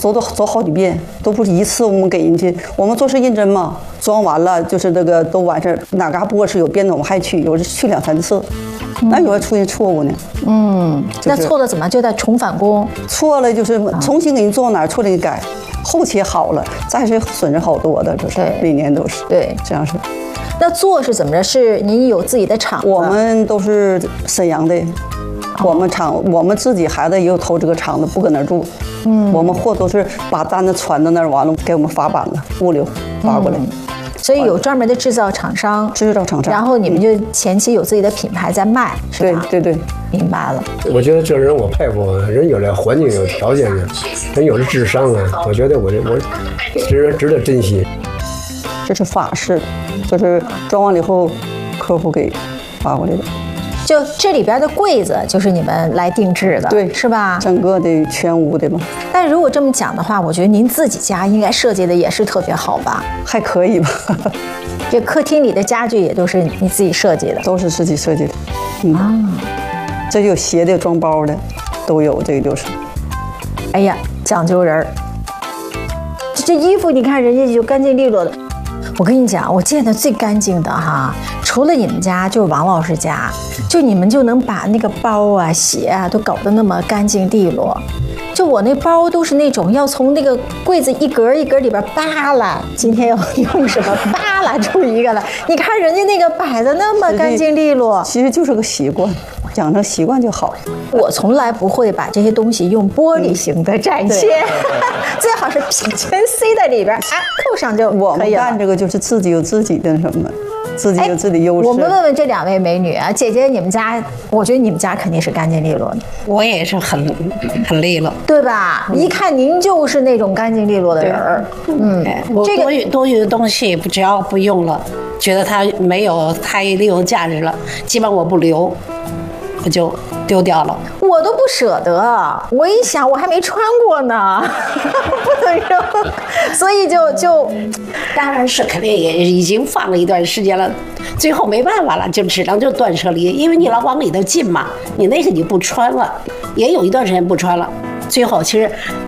走好几遍，都不是一次我们给人家，我们做是认真嘛，装完了就是这个都完事儿，哪嘎不合适有变动我们还去，有时去2、3次，那有出现错误呢？ 那错了怎么就得重返工？ 错了就是重新给你做哪儿错了你改，后期好了，再是损失好多的，就是每年都是对这样是。 那做是怎么着？是您有自己的厂子？ 我们都是沈阳的。我们自己孩子也有投这个厂子，不搁那儿住。我们货都是把单子传到那儿，完了给我们发版了，物流发过来。 所以有专门的制造厂商，然后你们就前期有自己的品牌在卖，是吧？ 对， 明白了。 我觉得这人我佩服，人有这环境有条件的，人有这智商啊，我觉得我值得珍惜。 这是法式，就是装完了以后，客户给发过来的。 就这里边的柜子就是你们来定制的， 对， 是吧？ 整个的全屋的嘛。 但如果这么讲的话，我觉得您自己家应该设计的也是特别好吧？ 还可以吧。 这客厅里的家具也都是你自己设计的， 都是自己设计的。这有鞋的、装包的，都有。这个就是， 哎呀，讲究人儿。这衣服你看人家就干净利落的。我跟你讲，我见的最干净的哈，除了你们家就是王老师家，就你们就能把那个包啊、鞋啊都搞得那么干净利落。就我那包都是那种要从那个柜子一格一格里边扒拉，今天要用什么扒拉出一个来。你看人家那个摆的那么干净利落， 其实就是个习惯，养成习惯就好。 我从来不会把这些东西用玻璃型的展现，最好是全塞在里边，扣上就可以了。 我们干这个就是自己有自己的什么，自己有自己的优势。 我们问问这2位美女啊，姐姐，你们家，我觉得你们家肯定是干净利落的。 我也是很利落， 对吧？一看您就是那种干净利落的人儿。 我多余的东西只要不用了，觉得它没有太利用价值了，基本我不留，我就丢掉了。 我都不舍得，我一想我还没穿过呢，不能扔，所以就当然是肯定也已经放了一段时间了，最后没办法了，就只能就断舍离，因为你老往里头进嘛，你那个你不穿了，也有一段时间不穿了。最后其实